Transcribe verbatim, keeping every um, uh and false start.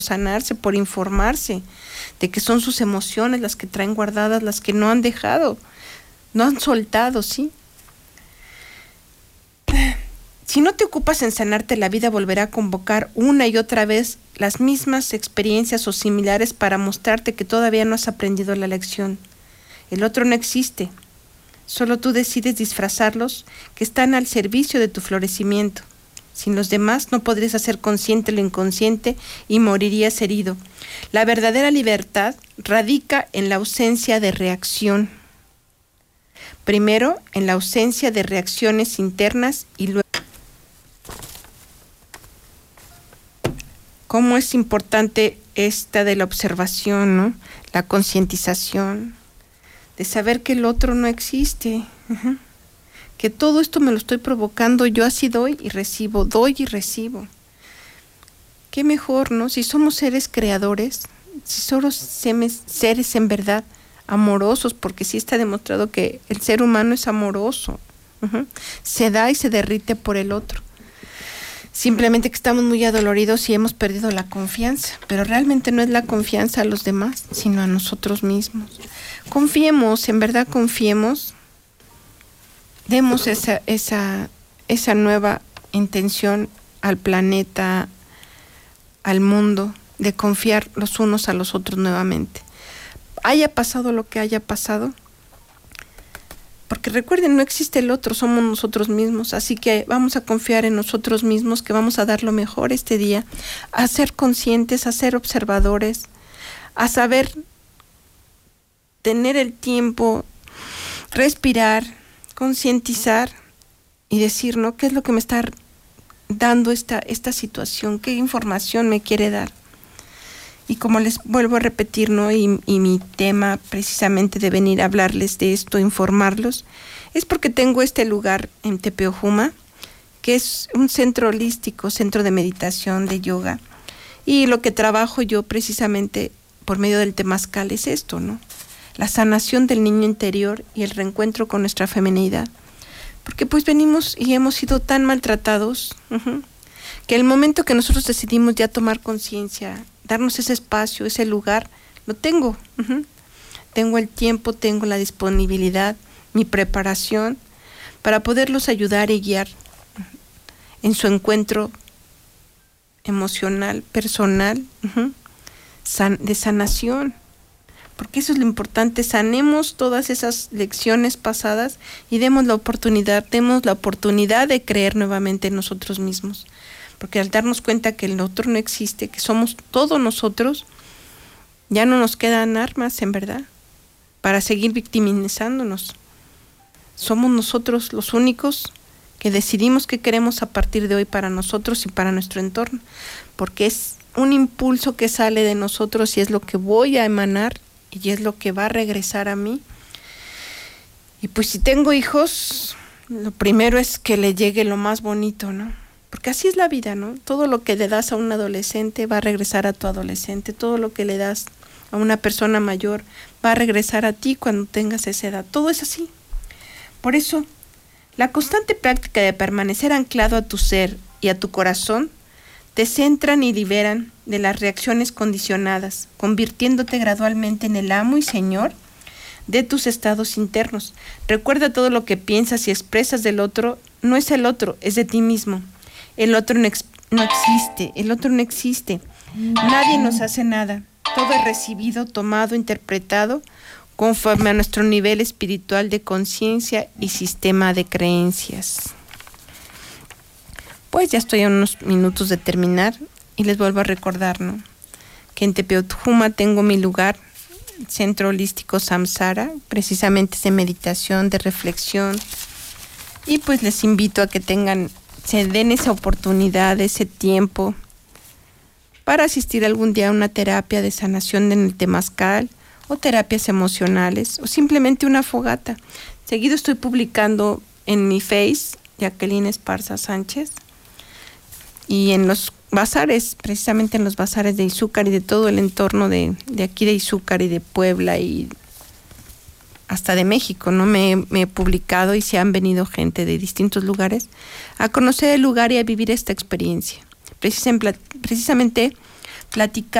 sanarse, por informarse de que son sus emociones las que traen guardadas, las que no han dejado, no han soltado, ¿sí? Si no te ocupas en sanarte, la vida volverá a convocar una y otra vez las mismas experiencias o similares para mostrarte que todavía no has aprendido la lección. El otro no existe, solo tú decides disfrazarlos que están al servicio de tu florecimiento. Sin los demás no podrías hacer consciente lo inconsciente y morirías herido. La verdadera libertad radica en la ausencia de reacción. Primero, en la ausencia de reacciones internas y luego. Cómo es importante esta de la observación, ¿no? La concientización, de saber que el otro no existe, uh-huh. Que todo esto me lo estoy provocando, yo así doy y recibo, doy y recibo. Qué mejor, ¿no? Si somos seres creadores, si somos seres en verdad amorosos, porque sí está demostrado que el ser humano es amoroso, uh-huh. Se da y se derrite por el otro. Simplemente que estamos muy adoloridos y hemos perdido la confianza, pero realmente no es la confianza a los demás, sino a nosotros mismos. Confiemos, en verdad confiemos, demos esa, esa, esa nueva intención al planeta, al mundo, de confiar los unos a los otros nuevamente. Haya pasado lo que haya pasado, porque recuerden, no existe el otro, somos nosotros mismos, así que vamos a confiar en nosotros mismos, que vamos a dar lo mejor este día, a ser conscientes, a ser observadores, a saber tener el tiempo, respirar, concientizar y decir, ¿no? ¿Qué es lo que me está dando esta, esta situación? ¿Qué información me quiere dar? Y como les vuelvo a repetir, ¿no? Y, y mi tema precisamente de venir a hablarles de esto, informarlos, es porque tengo este lugar en Tepeojuma, que es un centro holístico, centro de meditación, de yoga. Y lo que trabajo yo precisamente por medio del temazcal es esto, ¿no? La sanación del niño interior y el reencuentro con nuestra feminidad. Porque pues venimos y hemos sido tan maltratados, uh-huh, que el momento que nosotros decidimos ya tomar conciencia, darnos ese espacio, ese lugar, lo tengo. Uh-huh. Tengo el tiempo, tengo la disponibilidad, mi preparación para poderlos ayudar y guiar en su encuentro emocional, personal, uh-huh, san, de sanación. Porque eso es lo importante, sanemos todas esas lecciones pasadas y demos la oportunidad, demos la oportunidad de creer nuevamente en nosotros mismos. Porque al darnos cuenta que el otro no existe, que somos todos nosotros, ya no nos quedan armas, en verdad, para seguir victimizándonos. Somos nosotros los únicos que decidimos qué queremos a partir de hoy para nosotros y para nuestro entorno. Porque es un impulso que sale de nosotros y es lo que voy a emanar y es lo que va a regresar a mí. Y pues si tengo hijos, lo primero es que le llegue lo más bonito, ¿no? Porque así es la vida, ¿no? Todo lo que le das a un adolescente va a regresar a tu adolescente. Todo lo que le das a una persona mayor va a regresar a ti cuando tengas esa edad. Todo es así. Por eso, la constante práctica de permanecer anclado a tu ser y a tu corazón te centran y liberan de las reacciones condicionadas, convirtiéndote gradualmente en el amo y señor de tus estados internos. Recuerda, todo lo que piensas y expresas del otro no es el otro, es de ti mismo. El otro no, ex- no existe, el otro no existe. Nadie nos hace nada. Todo es recibido, tomado, interpretado conforme a nuestro nivel espiritual de conciencia y sistema de creencias. Pues ya estoy a unos minutos de terminar y les vuelvo a recordar, ¿no? Que en Tepeojuma tengo mi lugar, Centro Holístico Samsara, precisamente es de meditación, de reflexión, y pues les invito a que tengan, se den esa oportunidad, ese tiempo para asistir algún día a una terapia de sanación en el temazcal o terapias emocionales o simplemente una fogata. Seguido estoy publicando en mi Face, Jacqueline Esparza Sánchez, y en los bazares, precisamente en los bazares de Izúcar y de todo el entorno de, de aquí de Izúcar y de Puebla y hasta de México, ¿no? Me, me he publicado y se han venido gente de distintos lugares a conocer el lugar y a vivir esta experiencia. Precisamente platicar